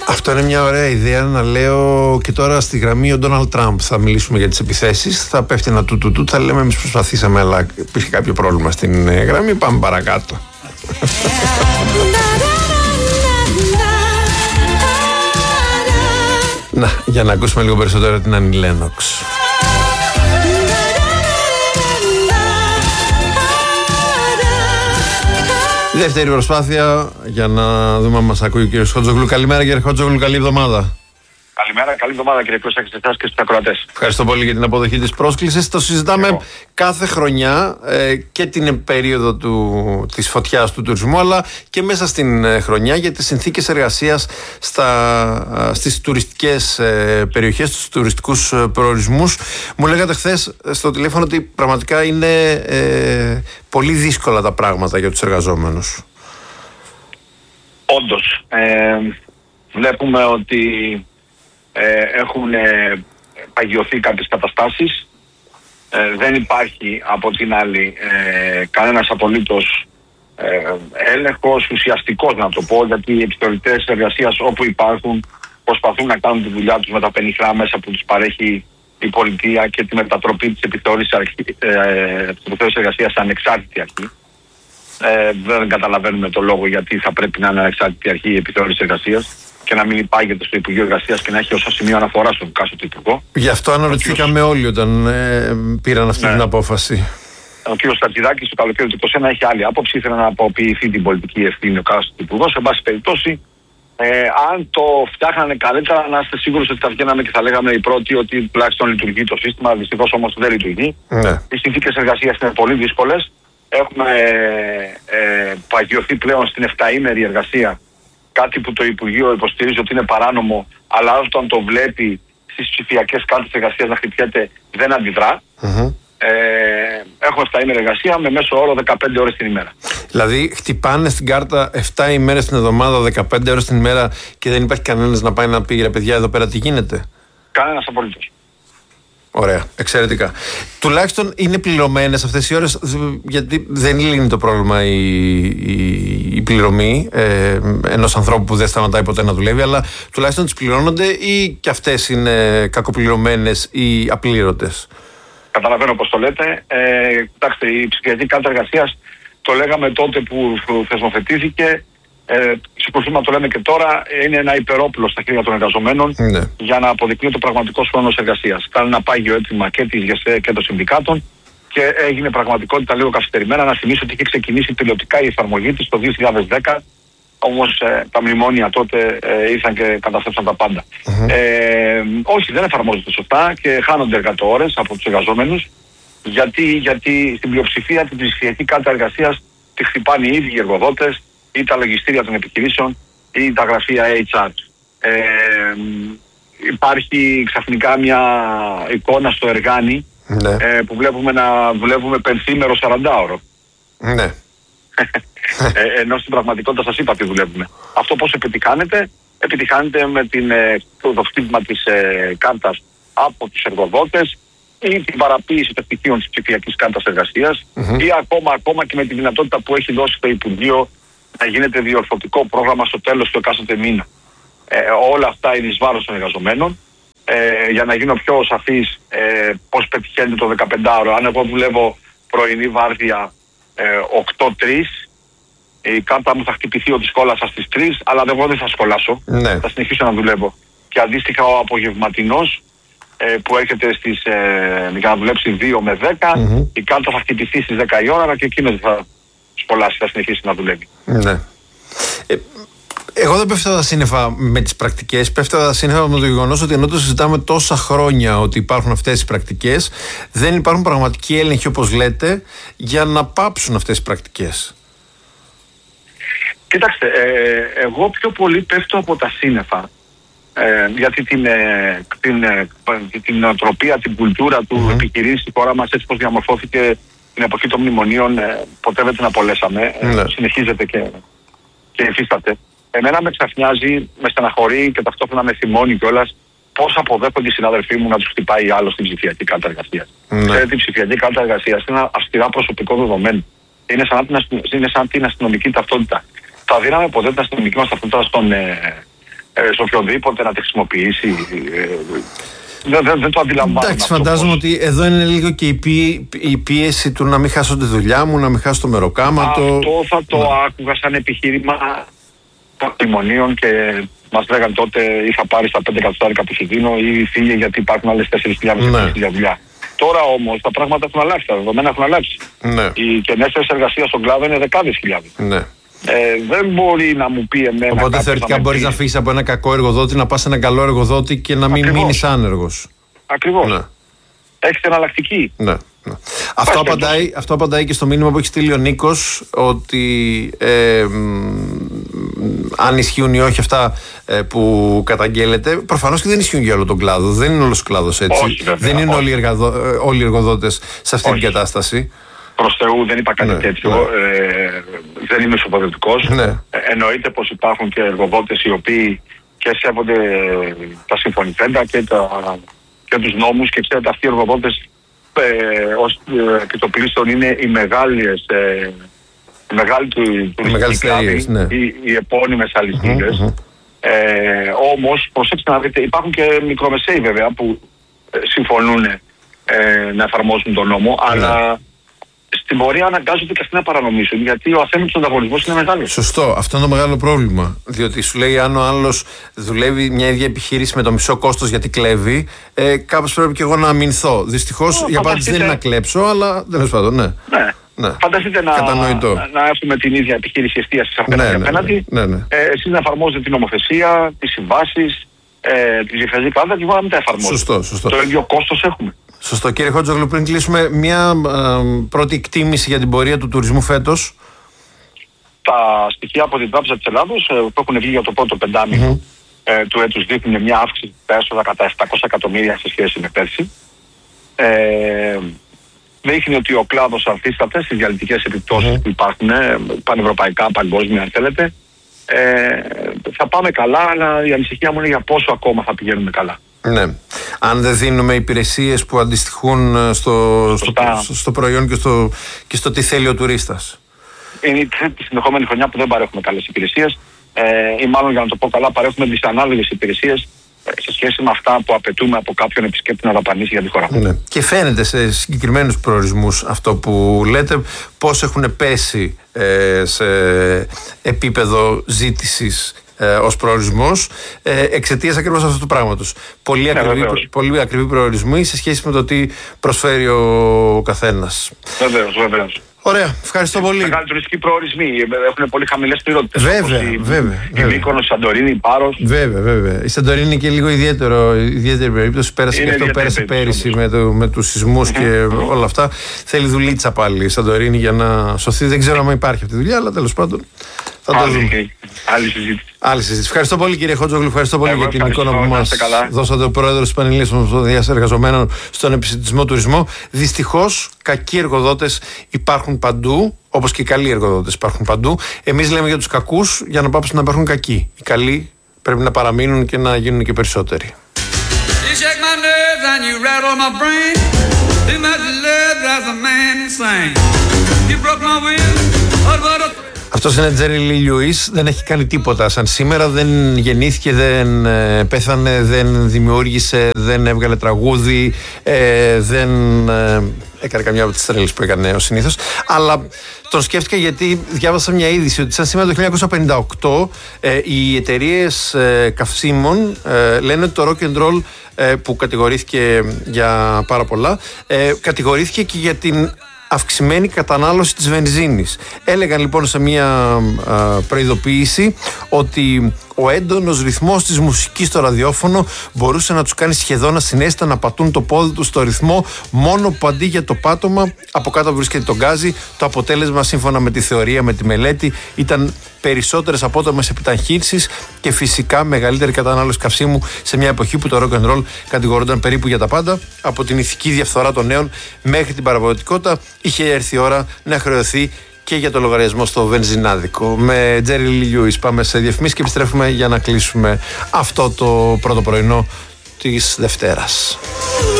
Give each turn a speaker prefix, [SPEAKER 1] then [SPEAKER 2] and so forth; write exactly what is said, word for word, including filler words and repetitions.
[SPEAKER 1] Αυτό είναι μια ωραία ιδέα να λέω και τώρα στη γραμμή ο Ντόναλντ Τραμπ. Θα μιλήσουμε για τις επιθέσεις. Θα πέφτει ένα του του του. Θα λέμε εμείς προσπαθήσαμε, αλλά υπήρχε κάποιο πρόβλημα στην γραμμή. Πάμε παρακάτω. Να, για να ακούσουμε λίγο περισσότερο την Άννη Λένοξ. Δεύτερη προσπάθεια για να δούμε αν μας ακούει ο κύριος Χότζογλου. Καλημέρα κύριε Χότζογλου, καλή εβδομάδα.
[SPEAKER 2] Καλημέρα, καλή εβδομάδα κύριε Κώστα, και στους ακροατές.
[SPEAKER 1] Ευχαριστώ πολύ για την αποδοχή της πρόσκλησης. Το συζητάμε Εγώ. κάθε χρονιά ε, και την περίοδο του, της φωτιάς του τουρισμού, αλλά και μέσα στην ε, χρονιά για τις συνθήκες εργασίας στα, στις τουριστικές ε, περιοχές, στους τουριστικούς ε, προορισμούς. Μου λέγατε χθες στο τηλέφωνο ότι πραγματικά είναι ε, πολύ δύσκολα τα πράγματα για τους εργαζόμενους.
[SPEAKER 2] Όντως, ε, βλέπουμε ότι Ε, έχουν ε, παγιωθεί κάποιες καταστάσεις. Ε, δεν υπάρχει από την άλλη ε, κανένας απολύτως ε, έλεγχος ουσιαστικός, να το πω, γιατί οι επιθεωρητές εργασίας όπου υπάρχουν προσπαθούν να κάνουν τη δουλειά τους με τα πενιχρά μέσα που τους παρέχει η πολιτεία και τη μετατροπή της επιθεώρησης ε, εργασίας σε ανεξάρτητη αρχή. Ε, δεν καταλαβαίνουμε το λόγο γιατί θα πρέπει να είναι ανεξάρτητη αρχή η επιθεώρηση εργασίας και να μην υπάγεται στο Υπουργείο Εργασίας και να έχει ως σημείο αναφορά στον κάστοτε υπουργό. Γι' αυτό
[SPEAKER 1] αναρωτηθήκαμε όλοι όταν ε, πήραν αυτή ναι. την απόφαση.
[SPEAKER 2] Ο κ. Στατζηδάκης το καλοκαίρι του είκοσι ένα έχει άλλη άποψη, ήθελε να αποποιηθεί την πολιτική ευθύνη ο κάστοτε υπουργός. Σε πάση περιπτώσει, ε, αν το φτιάχνανε καλύτερα, να είστε σίγουροι ότι θα βγαίναμε και θα λέγαμε οι πρώτοι ότι τουλάχιστον λειτουργεί το σύστημα. Δυστυχώς όμως δεν λειτουργεί. Ναι. Οι συνθήκες εργασίας είναι πολύ δύσκολες. Έχουμε ε, ε, παγιωθεί πλέον στην εφταήμερη εργασία. Κάτι που το Υπουργείο υποστηρίζει ότι είναι παράνομο, αλλά όταν το βλέπει στις ψηφιακές κάρτες εργασίας να χτυπιέται, δεν αντιδρά. Mm-hmm. Ε, έχουμε εφταήμερη εργασία με μέσο όρο δεκαπέντε ώρες την ημέρα.
[SPEAKER 1] Δηλαδή, χτυπάνε στην κάρτα επτά ημέρες την εβδομάδα, δεκαπέντε ώρες την ημέρα και δεν υπάρχει κανένας να πάει να πει ρε παιδιά, εδώ πέρα τι γίνεται?
[SPEAKER 2] Κανένας απολύτως.
[SPEAKER 1] Ωραία, εξαιρετικά. Τουλάχιστον είναι πληρωμένες αυτές οι ώρες, γιατί δεν λύνει το πρόβλημα η, η, η πληρωμή ε, ενός ανθρώπου που δεν σταματάει ποτέ να δουλεύει, αλλά τουλάχιστον τις πληρώνονται ή και αυτές είναι κακοπληρωμένες ή απλήρωτες?
[SPEAKER 2] Καταλαβαίνω πώς το λέτε. Ε, κοιτάξτε, η ψηφιακή κάρτα εργασίας το λέγαμε τότε που θεσμοθετήθηκε. Ε, Συγκρουσούμε να το λέμε και τώρα, είναι ένα υπερόπλο στα χέρια των εργαζομένων ναι. για να αποδεικνύει το πραγματικό χρόνο εργασίας. Ήταν ένα πάγιο αίτημα και της ΓΕΣΕ και των συνδικάτων και έγινε πραγματικότητα λίγο καθυστερημένα. Να θυμίσω ότι είχε ξεκινήσει πιλωτικά η εφαρμογή της το δύο χιλιάδες δέκα, όμως ε, τα μνημόνια τότε ε, ήρθαν και καταστρέψαν τα πάντα. Mm-hmm. Ε, όχι, δεν εφαρμόζεται σωστά και χάνονται εργατόρες από τους εργαζόμενους, γιατί, γιατί στην πλειοψηφία την ψηφιακή κάρτα εργασίας τη χτυπάνε οι ίδιοι οι εργοδότες, ή τα λογιστήρια των επιχειρήσεων ή τα γραφεία έιτς αρ. Ε, υπάρχει ξαφνικά μια εικόνα στο Εργάνι ναι. ε, που βλέπουμε να δουλεύουμε πενθήμερο σαραντάωρο.
[SPEAKER 1] Ναι.
[SPEAKER 2] ε, ενώ στην πραγματικότητα σας είπα τι δουλεύουμε. Αυτό πώς επιτυχάνεται? Επιτυχάνεται με την, ε, το χτύπημα της ε, κάρτας από τους εργοδότες ή την παραποίηση των στοιχείων της ψηφιακής κάρτας εργασίας mm-hmm. ή ακόμα, ακόμα και με τη δυνατότητα που έχει δώσει το Υπουργείο να γίνεται διορθωτικό πρόγραμμα στο τέλος του εκάστοτε μήνα. Ε, όλα αυτά είναι εις βάρος των εργαζομένων. Ε, για να γίνω πιο σαφής, ε, πώς πετυχαίνεται το δεκαπεντάωρο. Αν εγώ δουλεύω πρωινή βάρδια ε, οκτώ τρεις, η κάρτα μου θα χτυπηθεί ότι σχόλασα στις τρεις, αλλά εγώ δεν θα σχολάσω. Ναι. Θα συνεχίσω να δουλεύω. Και αντίστοιχα ο απογευματινός ε, που έρχεται στις, ε, για να δουλέψει δύο με δέκα, mm-hmm. η κάρτα θα χτυπηθεί στις δέκα η ώρα, αλλά και εκείνος θα σχολάσει, θα συνεχίσει να δουλεύει.
[SPEAKER 1] Ναι. Ε, εγώ δεν πέφτω τα σύννεφα με τις πρακτικές, πέφτω τα σύννεφα με το γεγονός ότι ενώ το συζητάμε τόσα χρόνια ότι υπάρχουν αυτές οι πρακτικές, δεν υπάρχουν πραγματικοί έλεγχοι, όπως λέτε, για να πάψουν αυτές οι πρακτικές.
[SPEAKER 2] Κοίταξτε, ε, εγώ πιο πολύ πέφτω από τα σύννεφα. Ε, γιατί την, ε, την, ε, την νοοτροπία, την κουλτούρα του mm-hmm. επιχειρήσει στη χώρα μας, έτσι πως διαμορφώθηκε την εποχή των μνημονίων, ε, ποτέ δεν την απολέσαμε. Ε, mm-hmm. Συνεχίζεται και, και υφίσταται. Εμένα με ξαφνιάζει, με στεναχωρεί και ταυτόχρονα με θυμώνει κιόλας πώς αποδέχονται οι συνάδελφοί μου να τους χτυπάει άλλο στην ψηφιακή κάρτα εργασίας. Mm-hmm. Ξέρετε, η ψηφιακή κάρτα εργασίας είναι ένα αυστηρά προσωπικό δεδομένο. Είναι σαν, την, είναι σαν την αστυνομική ταυτότητα. Θα δίναμε ποτέ την αστυνομική μας ταυτότητα στον, ε, ε, σε οποιοδήποτε να τη χρησιμοποιήσει. Ε, δεν, δεν, δεν το αντιλαμβάνομαι.
[SPEAKER 1] Εντάξει, φαντάζομαι πώς. Ότι εδώ είναι λίγο και η, πί, η πίεση του να μην χάσω τη δουλειά μου, να μην χάσω το μεροκάματο.
[SPEAKER 2] Αυτό θα το ναι. άκουγα σαν επιχείρημα των μνημονίων και μας λέγανε τότε ή θα πάρει τα πέντε εκατοστάρικα που σου δίνω ή φύγε γιατί υπάρχουν άλλες τέσσερις χιλιάδες ναι. για δουλειά. Τώρα όμως τα πράγματα έχουν αλλάξει, τα δεδομένα έχουν αλλάξει. Ναι. Οι κενές θέσεις εργασίας στον κλάδο είναι δεκάδες χιλιάδες. Ναι. Ε, δεν μπορεί να μου πει εμένα.
[SPEAKER 1] Οπότε θεωρητικά μπορείς να φύγεις από ένα κακό εργοδότη, να πας σε ένα καλό εργοδότη και να μην Ακριβώς. μείνεις άνεργος.
[SPEAKER 2] Ακριβώς. Ναι. Έχεις εναλλακτική.
[SPEAKER 1] Ναι. Ναι. Αυτό, απαντάει, αυτό απαντάει και στο μήνυμα που έχει στείλει ο Νίκος ότι ε, αν ισχύουν ή όχι αυτά ε, που καταγγέλλεται. Προφανώς και δεν ισχύουν για όλο τον κλάδο. Δεν είναι όλος ο κλάδος έτσι.
[SPEAKER 2] Όχι, βέβαια,
[SPEAKER 1] δεν είναι όλοι, εργαδο, όλοι οι εργοδότες σε αυτή όχι. την κατάσταση.
[SPEAKER 2] Προς Θεού δεν είπα κάτι ναι, τέτοιο. Ναι. Ε, δεν είμαι σοποδευτικός. Ναι. Ε, εννοείται πως υπάρχουν και εργοδότες οι οποίοι και σέβονται τα συμφωνηθέντα και, τα, και τους νόμους και ξέρετε αυτοί οι εργοδότες ε, ως ε, επιτοπλίστων είναι οι μεγάλες ε, οι μεγάλοι του κλάδοι, ναι. οι, οι επώνυμες αλυσίδες. Mm-hmm, mm-hmm. Ε, όμως προσέξτε να δείτε, υπάρχουν και μικρομεσαίοι βέβαια που ε, συμφωνούν ε, να εφαρμόσουν τον νόμο, mm-hmm. αλλά στην πορεία αναγκάζονται και αυτοί να παρανομήσουν, γιατί ο αθέμητος ανταγωνισμός είναι μεγάλος.
[SPEAKER 1] Σωστό. Αυτό είναι το μεγάλο πρόβλημα. Διότι σου λέει, αν ο άλλος δουλεύει μια ίδια επιχείρηση με το μισό κόστος γιατί κλέβει, ε, κάπως πρέπει και εγώ να αμυνθώ. Δυστυχώς η απάντηση δεν είναι να κλέψω, αλλά τέλος πάντων, ναι.
[SPEAKER 2] ναι. Ναι. Φανταστείτε να, να, να έχουμε την ίδια επιχείρηση εστίασης απέναντι. Ναι, ναι, απέναντι. Ναι, ναι. Ε, εσείς να εφαρμόζετε την νομοθεσία, τις συμβάσεις, ε, τη διεξαγωγή κλάδα και εγώ να μην τα εφαρμόζω.
[SPEAKER 1] Σωστό, σωστό.
[SPEAKER 2] Το ίδιο κόστος έχουμε.
[SPEAKER 1] Σωστό. Κύριε Χότζογλου, πριν κλείσουμε μια ε, πρώτη εκτίμηση για την πορεία του τουρισμού φέτος.
[SPEAKER 2] Τα στοιχεία από την Τράπεζα της Ελλάδος ε, που έχουν βγει για το πρώτο πεντάμινο mm-hmm. ε, του έτους δείχνουν μια αύξηση τα έσοδα κατά επτακόσια εκατομμύρια σε σχέση με πέρσι. Ε, δείχνει ότι ο κλάδος ανθίσταται στις διαλυτικές επιπτώσεις mm-hmm. που υπάρχουν ε, πανευρωπαϊκά, παγκόσμια αν θέλετε. Ε, θα πάμε καλά, αλλά η ανησυχία μου είναι για πόσο ακόμα θα πηγαίνουμε καλά.
[SPEAKER 1] Ναι. Αν δεν δίνουμε υπηρεσίες που αντιστοιχούν στο, στο, στο, στο προϊόν και στο, και στο τι θέλει ο τουρίστας.
[SPEAKER 2] Είναι η συνεχόμενη χρονιά που δεν παρέχουμε καλές υπηρεσίες ε, ή μάλλον για να το πω καλά παρέχουμε δυσανάλογες υπηρεσίες ε, σε σχέση με αυτά που απαιτούμε από κάποιον επισκέπτη να δαπανίσει για τη χώρα.
[SPEAKER 1] Ναι. Και φαίνεται σε συγκεκριμένους προορισμούς αυτό που λέτε, πώς έχουν πέσει ε, σε επίπεδο ζήτησης Ε, ως προορισμός ε, εξαιτίας ακριβώς αυτού του πράγματος. Πολύ ακριβή, προ, πολύ ακριβή προορισμοί σε σχέση με το τι προσφέρει ο καθένας.
[SPEAKER 2] Βεβαίως, βεβαίως.
[SPEAKER 1] Ωραία, ευχαριστώ πολύ.
[SPEAKER 2] Μεγάλοι τουριστικοί προορισμοί έχουν πολύ χαμηλές πληρότητες.
[SPEAKER 1] Βέβαια,
[SPEAKER 2] η,
[SPEAKER 1] βέβαια.
[SPEAKER 2] Η Μύκονος, η Σαντορίνη, η Πάρος.
[SPEAKER 1] Βέβαια, βέβαια. Η Σαντορίνη είναι και λίγο ιδιαίτερο, ιδιαίτερη περίπτωση. Πέρασε και αυτό πέρασε πέρυσι με, το, με τους σεισμούς mm-hmm. και mm-hmm. όλα αυτά. Θέλει δουλίτσα πάλι η Σαντορίνη για να σωθεί. Δεν ξέρω αν υπάρχει αυτή τη δουλειά, αλλά τέλος πάντων θα το δούμε.
[SPEAKER 2] Άλλη συζήτηση.
[SPEAKER 1] Άλλη συζήτηση. Ευχαριστώ πολύ κύριε Χότζογλου, ευχαριστώ πολύ Εγώ για την εικόνα που μας δώσατε ο πρόεδρος της Πανελλήνιας Ομοσπονδίας Εργαζομένων στον επιστημισμό τουρισμό. Δυστυχώς, κακοί εργοδότες υπάρχουν παντού, όπως και καλοί εργοδότες υπάρχουν παντού. Εμείς λέμε για τους κακούς για να πάψουν να υπάρχουν κακοί. Οι καλοί πρέπει να παραμείνουν και να γίνουν και περισσότεροι. Αυτός είναι Τζέρι Λι Λιούις, δεν έχει κάνει τίποτα σαν σήμερα, δεν γεννήθηκε, δεν ε, πέθανε, δεν δημιούργησε, δεν έβγαλε τραγούδι, ε, δεν ε, έκανε καμιά από τις τρέλες που έκανε ο συνήθως, αλλά τον σκέφτηκα γιατί διάβασα μια είδηση ότι σαν σήμερα το χίλια εννιακόσια πενήντα οκτώ ε, οι εταιρείες ε, καυσίμων ε, λένε ότι το rock and roll ε, που κατηγορήθηκε για πάρα πολλά, ε, κατηγορήθηκε και για την αυξημένη κατανάλωση της βενζίνης. Έλεγαν λοιπόν σε μια α, προειδοποίηση ότι ο έντονος ρυθμός της μουσικής στο ραδιόφωνο μπορούσε να τους κάνει σχεδόν ασυναίσθητα να πατούν το πόδι τους στο ρυθμό, μόνο που αντί για το πάτωμα από κάτω βρίσκεται το γκάζι. Το αποτέλεσμα, σύμφωνα με τη θεωρία, με τη μελέτη, ήταν περισσότερες απότομες επιταχύνσεις και φυσικά μεγαλύτερη κατανάλωση καυσίμου σε μια εποχή που το rock and roll κατηγορούνταν περίπου για τα πάντα, από την ηθική διαφθορά των νέων μέχρι την παραγωγικότητα. Είχε έρθει η ώρα να χρεωθεί και για το λογαριασμό στο βενζινάδικο. Με Τζέρι Λι Λιούις πάμε σε διαφημίσεις και επιστρέφουμε για να κλείσουμε αυτό το πρώτο πρωινό της Δευτέρας.